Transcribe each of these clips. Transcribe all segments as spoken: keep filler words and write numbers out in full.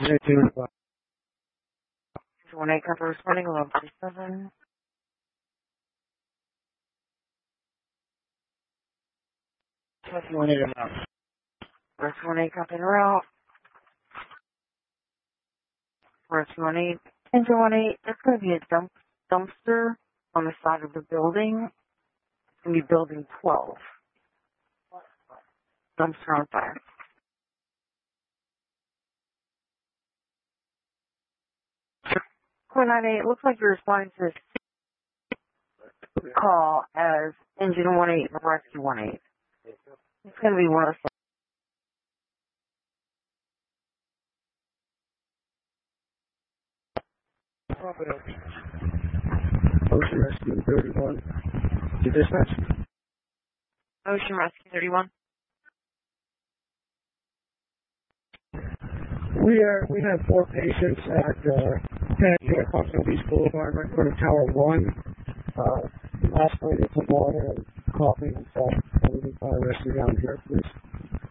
two. one eight cover responding eleven thirty-seven. Rescue one eight out. Rescue one eight copy route. Rescue one eight. Engine one eight, there's going to be a dump, dumpster on the side of the building. It's going to be building twelve. Dumpster on fire. four nine eight, looks like you're responding to this call as Engine one eight and Rescue one eight. It's going to be one of the Ocean Rescue thirty-one. To dispatch. Ocean Rescue thirty-one. We are. We have four patients at uh, ten Hospital Beach Boulevard, right in front of Tower One. Uh, aspirated some water and coffee and stuff. And we need fire rescue down here, please.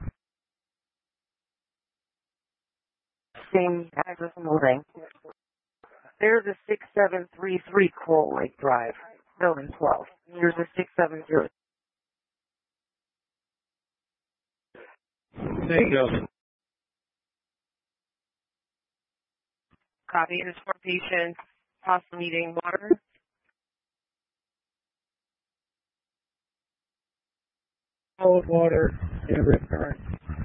Same address and building. There's a six seven three three Coral Lake Drive, building twelve. Here's a six seven zero. There you go. Copy. There's four patients, possibly needing water. Cold water in a rip current.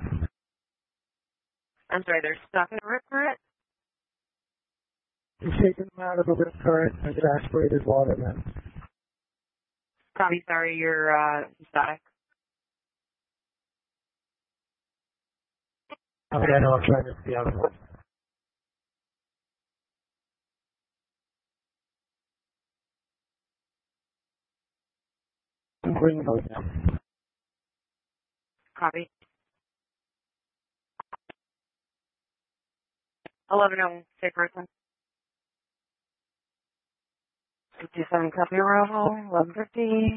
I'm sorry, they're stuck in a rip current? You're taking them out of the rip current and get aspirated water, man. Copy. Sorry, you're uh, static. Okay, I know I'm trying to the other one. Bring them out now. Copy. eleven oh one, safe person. two two seven, copy arrival, eleven fifty.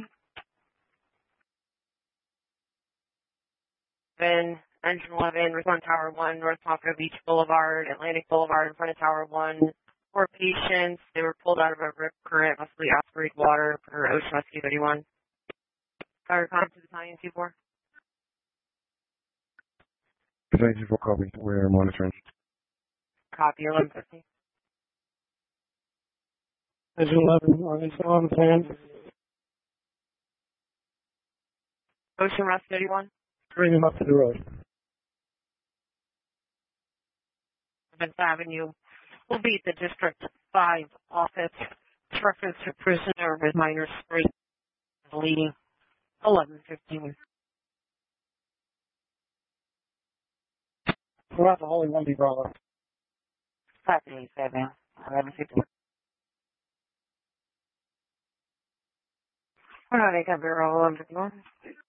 Then, engine eleven, respond Tower one, North Pompano Beach Boulevard, Atlantic Boulevard in front of Tower one. Four patients, they were pulled out of a rip current, possibly aspirated water for Ocean Rescue thirty-one. Fire contact to Battalion two four. Battalion two four, copy. We're monitoring. Copy, eleven fifty. Engine eleven, are they still on the plan? Ocean Rescue thirty-one. Bring them up to the road. Evans Avenue will be at the District five office. Reference to prisoner with minor sprain bleeding. eleven fifteen. We're at the Holy One, Bravo. five eighty-seven. eleven fifteen. We're not a cover eleven fifty-one.